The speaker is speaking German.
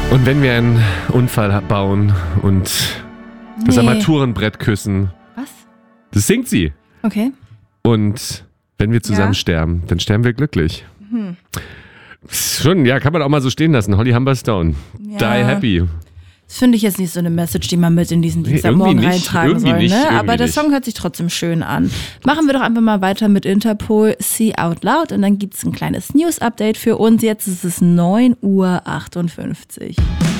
Und wenn wir einen Unfall bauen und das Armaturenbrett küssen. Was? Das singt sie. Okay. Und wenn wir zusammen sterben, dann sterben wir glücklich. Schon, ja, kann man auch mal so stehen lassen. Holly Humberstone. Die happy. Das finde ich jetzt nicht so eine Message, die man mit in diesen Dienstagmorgen reintragen soll. Ne? Aber der Song hört sich trotzdem schön an. Machen wir doch einfach mal weiter mit Interpol, See Out Loud. Und dann gibt es ein kleines News-Update für uns. Jetzt ist es 9:58 Uhr.